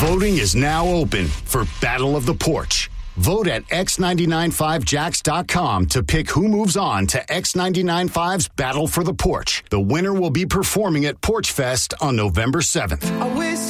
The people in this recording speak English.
Voting is now open for Battle of the Porch. Vote at x995jax.com to pick who moves on to X995's Battle for the Porch. The winner will be performing at Porch Fest on November 7th. I wish